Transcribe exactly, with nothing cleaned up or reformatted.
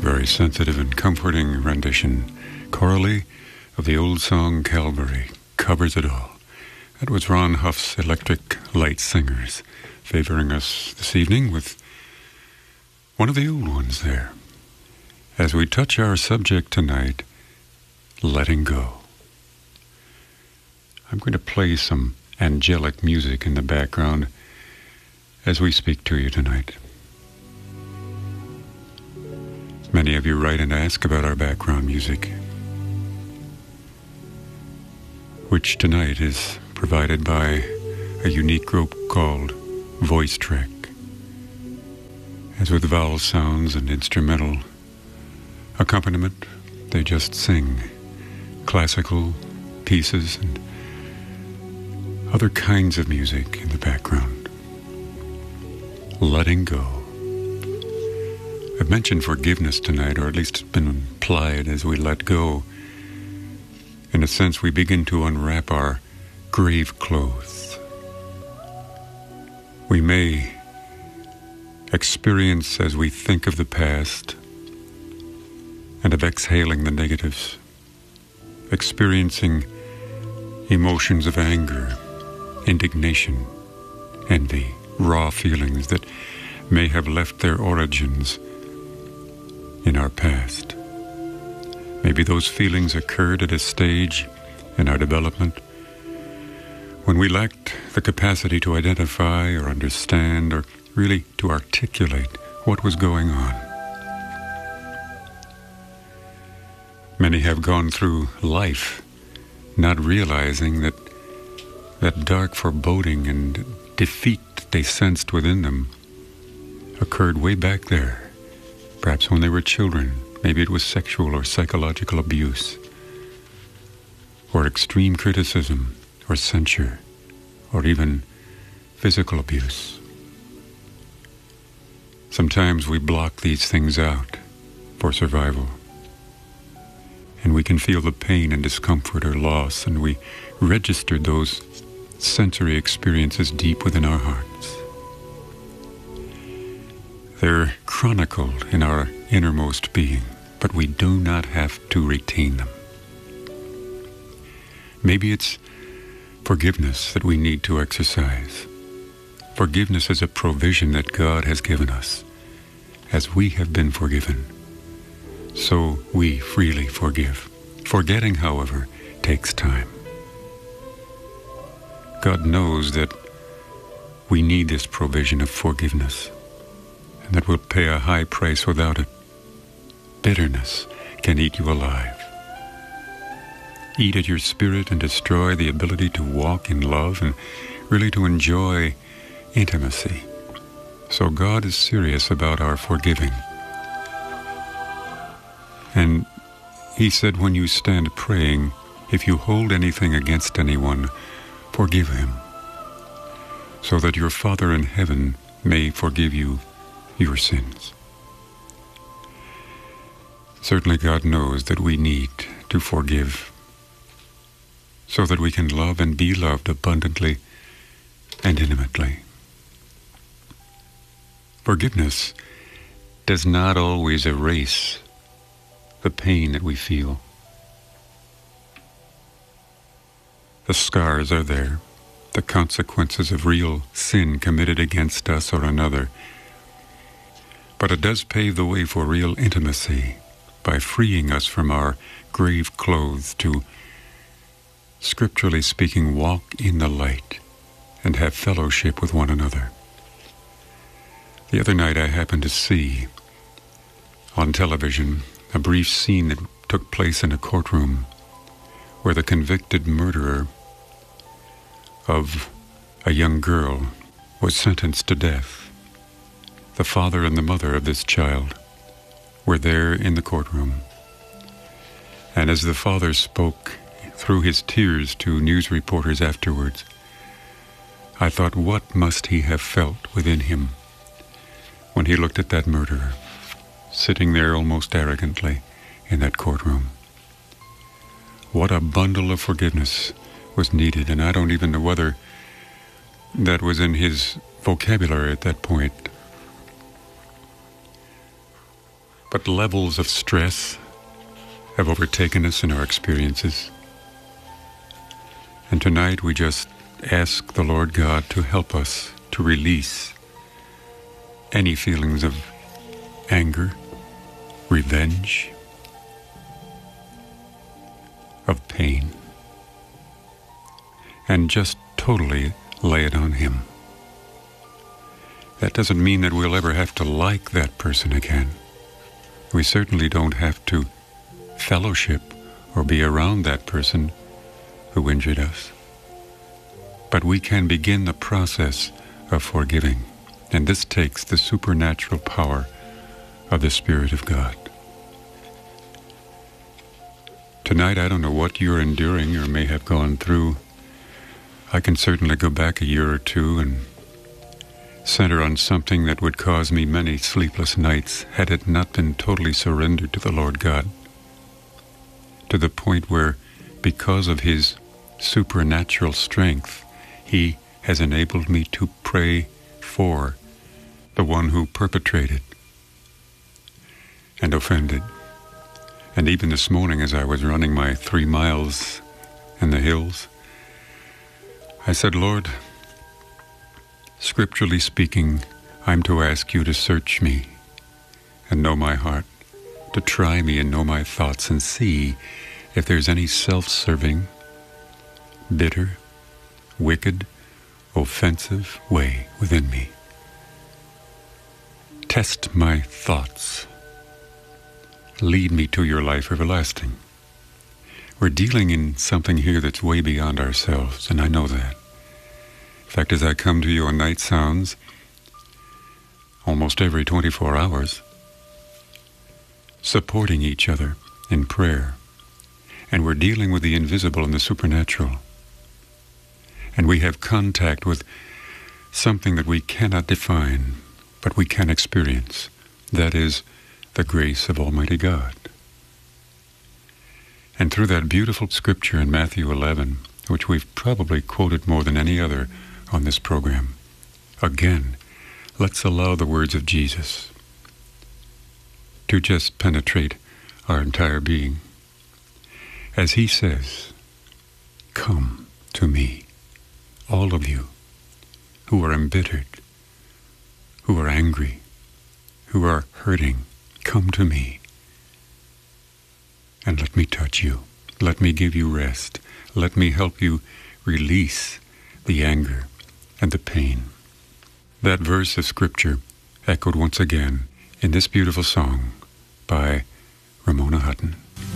very sensitive and comforting rendition, Coralie, of the old song Calvary, covers it all. That was Ron Huff's Electric Light Singers, favoring us this evening with one of the old ones there. As we touch our subject tonight, letting go. I'm going to play some angelic music in the background as we speak to you tonight. Many of you write and ask about our background music, which tonight is provided by a unique group called Voice Track. As with vowel sounds and instrumental accompaniment, they just sing classical pieces and other kinds of music in the background. Letting go. I've mentioned forgiveness tonight, or at least it's been implied as we let go. In a sense, we begin to unwrap our grave clothes. We may experience, as we think of the past and of exhaling the negatives, experiencing emotions of anger, indignation, envy, raw feelings that may have left their origins in our past. Maybe those feelings occurred at a stage in our development when we lacked the capacity to identify or understand or really to articulate what was going on. Many have gone through life not realizing that that dark foreboding and defeat they sensed within them occurred way back there. Perhaps when they were children, maybe it was sexual or psychological abuse, or extreme criticism, or censure, or even physical abuse. Sometimes we block these things out for survival, and we can feel the pain and discomfort or loss, and we register those sensory experiences deep within our hearts. They're chronicled in our innermost being, but we do not have to retain them. Maybe it's forgiveness that we need to exercise. Forgiveness is a provision that God has given us. As we have been forgiven, so we freely forgive. Forgetting, however, takes time. God knows that we need this provision of forgiveness, and that we'll pay a high price without it. Bitterness can eat you alive. Eat at your spirit and destroy the ability to walk in love and really to enjoy intimacy. So God is serious about our forgiving. And He said, when you stand praying, if you hold anything against anyone, forgive him, so that your Father in heaven may forgive you your sins. Certainly God knows that we need to forgive so that we can love and be loved abundantly and intimately. Forgiveness does not always erase the pain that we feel. The scars are there, the consequences of real sin committed against us or another. But it does pave the way for real intimacy by freeing us from our grave clothes to, scripturally speaking, walk in the light and have fellowship with one another. The other night I happened to see on television a brief scene that took place in a courtroom where the convicted murderer of a young girl was sentenced to death. The father and the mother of this child were there in the courtroom. And as the father spoke through his tears to news reporters afterwards, I thought, what must he have felt within him when he looked at that murderer, sitting there almost arrogantly in that courtroom. What a bundle of forgiveness was needed, and I don't even know whether that was in his vocabulary at that point. but levels of stress have overtaken us in our experiences. And tonight we just ask the Lord God to help us to release any feelings of anger, revenge, of pain, and just totally lay it on Him. That doesn't mean that we'll ever have to like that person again. We certainly don't have to fellowship or be around that person who injured us. But we can begin the process of forgiving, and this takes the supernatural power of the Spirit of God. Tonight, I don't know what you're enduring or may have gone through. I can certainly go back a year or two and center on something that would cause me many sleepless nights had it not been totally surrendered to the Lord God, to the point where, because of His supernatural strength, He has enabled me to pray for the one who perpetrated and offended. And even this morning, as I was running my three miles in the hills, I said, Lord, scripturally speaking, I'm to ask you to search me and know my heart, to try me and know my thoughts and see if there's any self-serving, bitter, wicked, offensive way within me. Test my thoughts. Lead me to your life everlasting. We're dealing in something here that's way beyond ourselves, and I know that. In fact, as I come to you on Night Sounds, almost every twenty-four hours, supporting each other in prayer, and we're dealing with the invisible and the supernatural, and we have contact with something that we cannot define, but we can experience. That is the grace of Almighty God. And through that beautiful scripture in Matthew eleven, which we've probably quoted more than any other on this program, again, let's allow the words of Jesus to just penetrate our entire being. As He says, come to me, all of you who are embittered, who are angry, who are hurting, come to me and let me touch you. Let me give you rest. Let me help you release the anger and the pain. That verse of Scripture echoed once again in this beautiful song by Ramona Hutton.